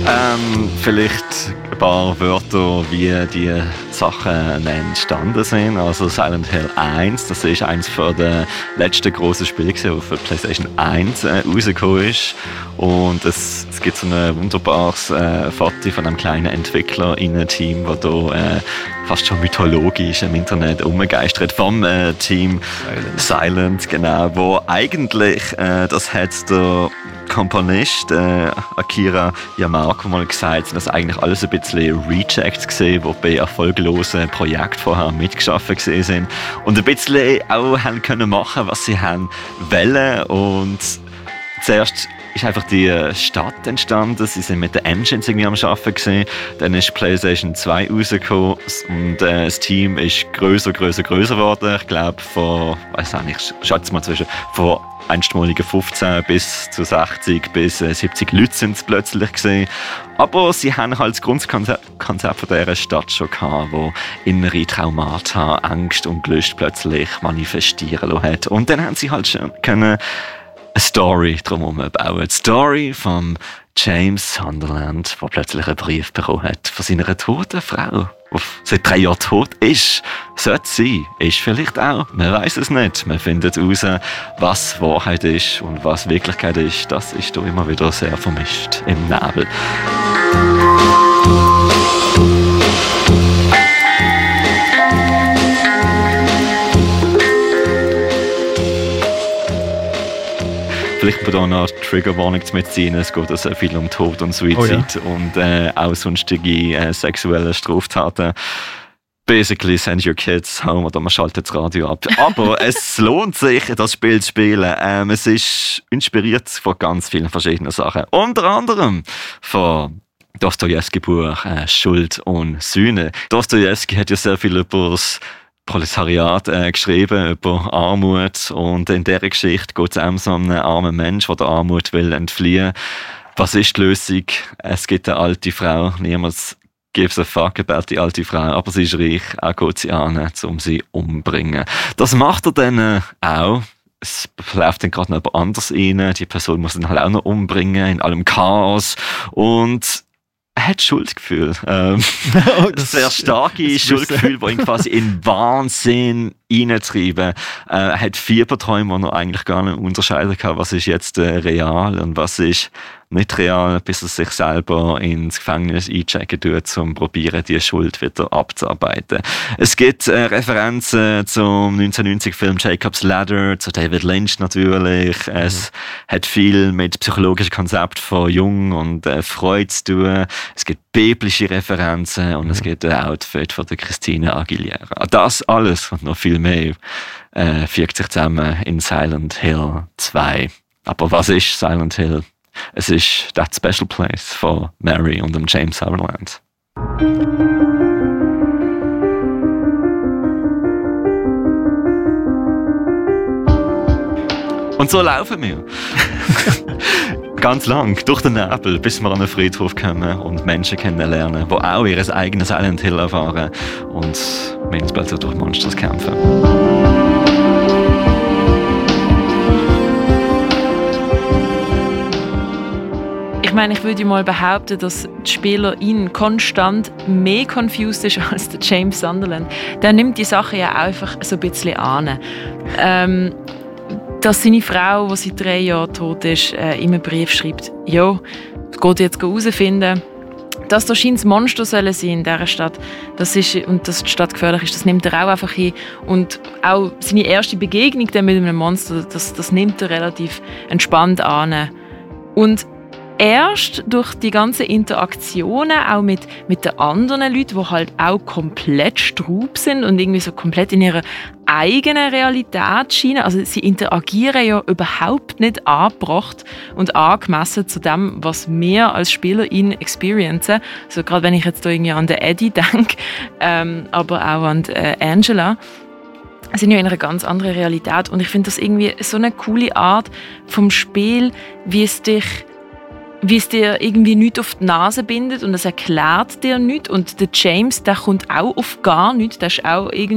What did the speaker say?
Vielleicht ein paar Wörter, wie die Sachen entstanden sind. Also Silent Hill 1, das ist eines der letzten grossen Spiele, das auf der PlayStation 1 rausgekommen ist. Und es gibt so ein wunderbares Foto von einem kleinen Entwickler in einem Team, das hier fast schon mythologisch im Internet umgegeistert vom Team Silent, genau, wo eigentlich, das hat der Komponist Akira Yamaoka mal gesagt, dass eigentlich alles ein bisschen Rejects gesehen, die bei erfolglosen Projekten vorher mitgeschaffen gesehen sind und ein bisschen auch haben können machen, was sie haben wollen. Und zuerst ist einfach die Stadt entstanden. Sie sind mit den Engines irgendwie am Arbeiten gewesen. Dann ist PlayStation 2 rausgekommen und das Team ist grösser geworden. Ich glaube, von, schätze mal von einstmaligen 15 bis zu 60 bis 70 Leute sind es plötzlich gewesen. Aber sie haben halt das Grundkonzept von dieser Stadt schon gehabt, wo innere Traumata, Angst und Gelüste plötzlich manifestieren lassen hat. Und dann haben sie halt schon eine Story drumherum bauen. Die Story von James Sunderland, der plötzlich einen Brief bekommen hat von seiner toten Frau, die seit 3 Jahren tot ist. Sollte sie, ist vielleicht auch. Man weiß es nicht. Man findet heraus, was Wahrheit ist und was Wirklichkeit ist. Das ist da immer wieder sehr vermischt im Nebel. Vielleicht bei noch Trigger Warning mitziehen. Es geht also viel um Tod und Suizid und auch sonstige sexuelle Straftaten. Basically, send your kids home oder man schaltet das Radio ab. Aber es lohnt sich, das Spiel zu spielen. Es ist inspiriert von ganz vielen verschiedenen Sachen. Unter anderem von Dostojewski-Buch Schuld und Sühne. Dostojewski hat ja sehr viel über das Proletariat geschrieben, über Armut, und in dieser Geschichte geht es um so einen armen Mensch, der der Armut will entfliehen. Was ist die Lösung? Es gibt eine alte Frau, niemand gives a fuck about die alte Frau, aber sie ist reich, auch geht sie an, um sie umzubringen. Das macht er dann auch. Es läuft dann gerade noch jemand anders rein, die Person muss dann halt auch noch umbringen, in allem Chaos, und er hat Schuldgefühl. Sehr starke Schuldgefühl, die ihn quasi in Wahnsinn reintreiben. Er hat Fieberträume, die er eigentlich gar nicht unterscheiden kann, was ist jetzt real und was ist nicht real, bis er sich selber ins Gefängnis einchecken tut, um probieren, die Schuld wieder abzuarbeiten. Es gibt Referenzen zum 1990-Film Jacob's Ladder, zu David Lynch natürlich. Es hat viel mit psychologischen Konzepten von Jung und Freud zu tun. Es gibt biblische Referenzen und es gibt ein Outfit von der Christina Aguilera. Das alles und noch viel mehr fügt sich zusammen in Silent Hill 2. Aber was ist Silent Hill? Es ist That Special Place von Mary und dem James Sunderland. Und so laufen wir. Ganz lang, durch den Nebel, bis wir an einen Friedhof kommen und Menschen kennenlernen, die auch ihr eigenes Silent Hill erfahren und Minzblätter durch Monsters kämpfen. Ich meine, ich würde mal behaupten, dass die Spielerin konstant mehr confused ist als der James Sunderland. Der nimmt die Sache ja auch einfach so ein bisschen an. Dass seine Frau, die seit 3 Jahren tot ist, ihm einen Brief schreibt, ja, es geht jetzt herausfinden, dass da scheint Monster sollen sein in dieser Stadt. Das ist, und dass die Stadt gefährlich ist, das nimmt er auch einfach hin. Und auch seine erste Begegnung mit einem Monster, das nimmt er relativ entspannt an. Und erst durch die ganzen Interaktionen auch mit den anderen Leuten, die halt auch komplett straub sind und irgendwie so komplett in ihrer eigenen Realität scheinen. Also sie interagieren ja überhaupt nicht angebracht und angemessen zu dem, was wir als SpielerInnen experiencen. Also gerade wenn ich jetzt da irgendwie an den Eddie denke, aber auch an Angela, sind ja in einer ganz anderen Realität. Und ich finde das irgendwie so eine coole Art vom Spiel, wie es dir irgendwie nichts auf die Nase bindet und es erklärt dir nichts. Und der James, der kommt auch auf gar nichts. Der ist auch irgendwie